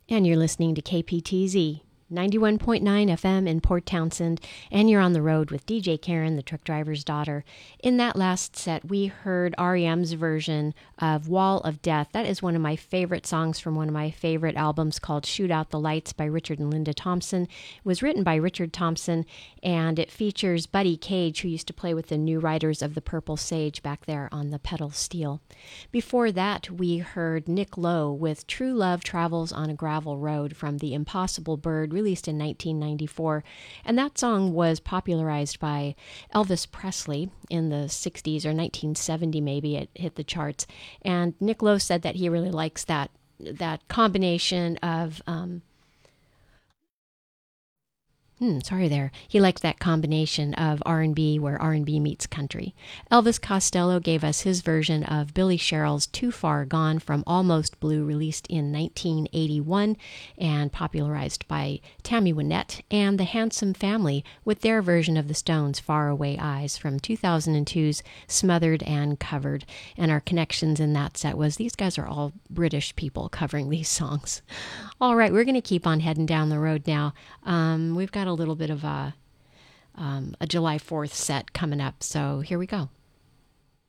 And you're listening to KPTZ 91.9 FM in Port Townsend, and you're on the road with DJ Karen, the truck driver's daughter. In that last set, we heard REM's version of Wall of Death. That is one of my favorite songs from one of my favorite albums called Shoot Out the Lights by Richard and Linda Thompson. It was written by Richard Thompson, and it features Buddy Cage, who used to play with the New Riders of the Purple Sage back there on the pedal steel. Before that, we heard Nick Lowe with True Love Travels on a Gravel Road from The Impossible Bird, released in 1994. And that song was popularized by Elvis Presley in the 60s or 1970 maybe. It hit the charts. And Nick Lowe said that he really likes that combination of He liked that combination of R&B where R&B meets country. Elvis Costello gave us his version of Billy Sherrill's Too Far Gone from Almost Blue, released in 1981 and popularized by Tammy Wynette, and the Handsome Family with their version of the Stones' Faraway Eyes from 2002's Smothered and Covered. And our connections in that set was these guys are all British people covering these songs. All right, we're going to keep on heading down the road now. We've got a little bit of a July 4th set coming up, so here we go.